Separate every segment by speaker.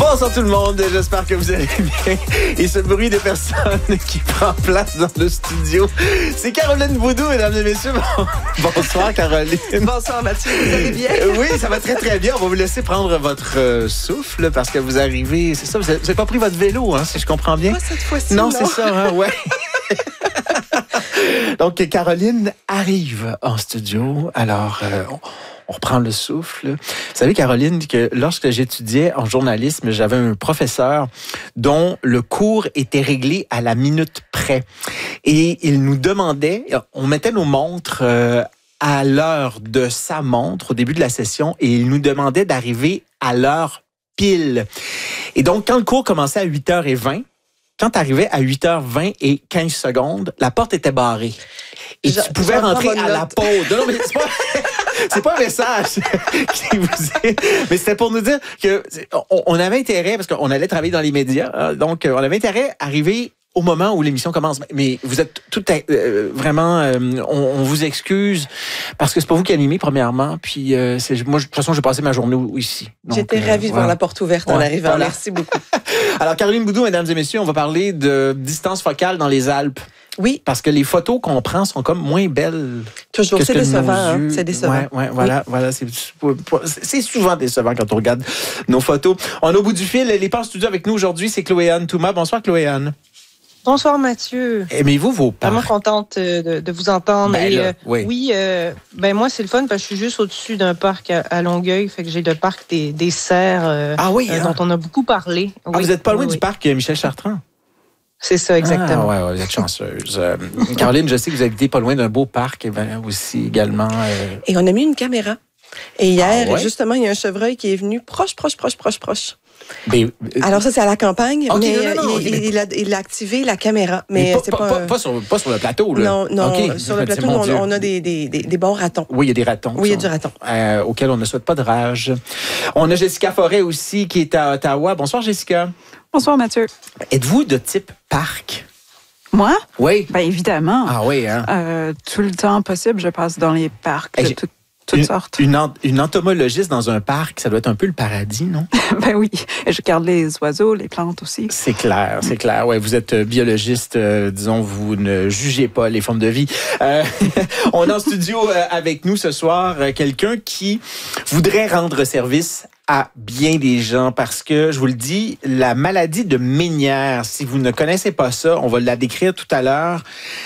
Speaker 1: Bonsoir tout le monde, j'espère que vous allez bien. Et ce bruit de personnes qui prend place dans le studio, c'est Caroline Boudou, mesdames et messieurs. Bonsoir Caroline.
Speaker 2: Bonsoir Mathieu, vous allez bien?
Speaker 1: Oui, ça va très très bien. On va vous laisser prendre votre souffle parce que vous arrivez, c'est ça, vous n'avez pas pris votre vélo, hein, si je comprends bien?
Speaker 2: Pas cette fois-ci,
Speaker 1: non. C'est ça, hein, ouais. Donc Caroline arrive en studio, alors... on reprend le souffle. Vous savez, Caroline, que lorsque j'étudiais en journalisme, j'avais un professeur dont le cours était réglé à la minute près. Et il nous demandait, on mettait nos montres à l'heure de sa montre au début de la session et il nous demandait d'arriver à l'heure pile. Et donc, quand le cours commençait à 8h20, quand tu arrivais à 8h20 et 15 secondes, la porte était barrée. Et tu pouvais rentrer à la pause. Non, mais c'est pas un message qui vous est... Mais c'était pour nous dire que on avait intérêt, parce qu'on allait travailler dans les médias, donc on avait intérêt à arriver au moment où l'émission commence. Mais vous êtes tout vraiment... on vous excuse, parce que c'est pas vous qui animez, premièrement. Puis moi, de toute façon, j'ai passé ma journée ici.
Speaker 2: J'étais ravie de voir la porte ouverte en arrivant. Voilà. Merci beaucoup.
Speaker 1: Alors, Caroline Boudou, mesdames et messieurs, on va parler de distance focale dans les Alpes.
Speaker 2: Oui.
Speaker 1: Parce que les photos qu'on prend sont comme moins belles.
Speaker 2: Toujours, c'est décevant. Hein? C'est décevant.
Speaker 1: Ouais, voilà, oui. Voilà. C'est souvent décevant quand on regarde nos photos. On est au bout du fil. Les pas en studio avec nous aujourd'hui, c'est Chloé-Anne Touma. Bonsoir, Chloé-Anne.
Speaker 3: Bonsoir, Mathieu.
Speaker 1: Aimez-vous vos parcs?
Speaker 3: Vraiment contente de vous entendre.
Speaker 1: Ben, là, oui.
Speaker 3: Oui, moi, c'est le fun parce que je suis juste au-dessus d'un parc à Longueuil. Fait que j'ai le parc des Cerfs dont on a beaucoup parlé.
Speaker 1: Ah, oui, vous n'êtes pas loin du parc Michel Chartrand?
Speaker 3: C'est ça, exactement.
Speaker 1: Ah, ouais, vous êtes chanceuse. Caroline, je sais que vous habitez pas loin d'un beau parc aussi également.
Speaker 2: Et on a mis une caméra. Et hier, justement, il y a un chevreuil qui est venu proche.
Speaker 1: Ben,
Speaker 2: alors ça, c'est à la campagne,
Speaker 1: okay,
Speaker 2: mais il a activé la caméra. Mais c'est
Speaker 1: pas sur le plateau, là.
Speaker 2: Non,
Speaker 1: okay.
Speaker 2: Sur le plateau, on a des bons ratons.
Speaker 1: Oui, il y a des ratons.
Speaker 2: Oui, il y a du raton.
Speaker 1: Auquel on ne souhaite pas de rage. On a Jessica Forêt aussi, qui est à Ottawa. Bonsoir, Jessica.
Speaker 4: Bonsoir, Mathieu.
Speaker 1: Êtes-vous de type parc?
Speaker 4: Moi?
Speaker 1: Oui.
Speaker 4: Bien, évidemment.
Speaker 1: Ah oui, hein?
Speaker 4: Tout le temps possible, je passe dans les parcs de toutes sortes.
Speaker 1: Une entomologiste dans un parc, ça doit être un peu le paradis, non?
Speaker 4: Ben oui. Et je garde les oiseaux, les plantes aussi.
Speaker 1: C'est clair. Ouais, vous êtes biologiste, disons, vous ne jugez pas les formes de vie. On a en studio avec nous ce soir quelqu'un qui voudrait rendre service à bien des gens parce que, je vous le dis, la maladie de Ménière, si vous ne connaissez pas ça, on va la décrire tout à l'heure,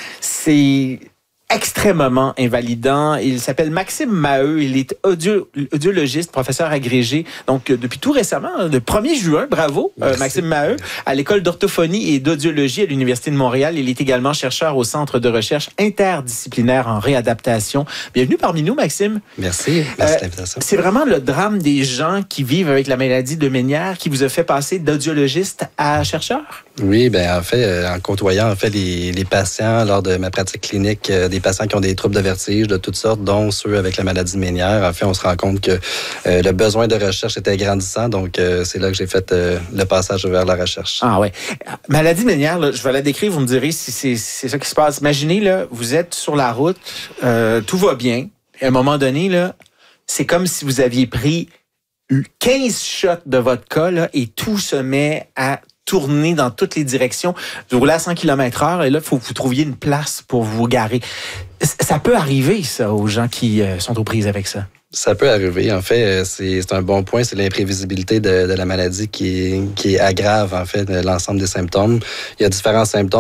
Speaker 1: c'est extrêmement invalidant. Il s'appelle Maxime Maheu. Il est audiologiste, professeur agrégé. Donc, depuis tout récemment, le 1er juin, bravo, Maxime Maheu, à l'École d'orthophonie et d'audiologie à l'Université de Montréal. Il est également chercheur au Centre de recherche interdisciplinaire en réadaptation. Bienvenue parmi nous, Maxime.
Speaker 5: Merci de l'invitation.
Speaker 1: C'est vraiment le drame des gens qui vivent avec la maladie de Ménière qui vous a fait passer d'audiologiste à chercheur?
Speaker 5: Oui, en fait, en côtoyant les patients lors de ma pratique clinique, des patients qui ont des troubles de vertige de toutes sortes, dont ceux avec la maladie de Ménière. En fait, on se rend compte que le besoin de recherche était grandissant, donc c'est là que j'ai fait le passage vers la recherche.
Speaker 1: Ah ouais. Maladie de Ménière, là, je vais la décrire, vous me direz si c'est ça qui se passe. Imaginez, là, vous êtes sur la route, tout va bien, et à un moment donné, là, c'est comme si vous aviez pris 15 shots de vodka, là, et tout se met à tourner dans toutes les directions. Vous roulez à 100 km/h et là, il faut que vous trouviez une place pour vous garer. Ça peut arriver, ça, aux gens qui sont aux prises avec ça.
Speaker 5: Ça peut arriver. En fait, c'est un bon point. C'est l'imprévisibilité de la maladie qui aggrave, en fait, l'ensemble des symptômes. Il y a différents symptômes.